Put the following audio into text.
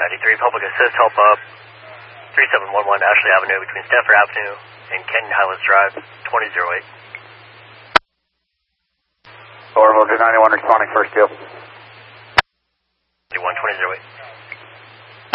93, Public Assist, help up. 3711 Ashley Avenue between Stafford Avenue and Kenton Highlands Drive, 2008. Orville 291 responding first deal. 21208.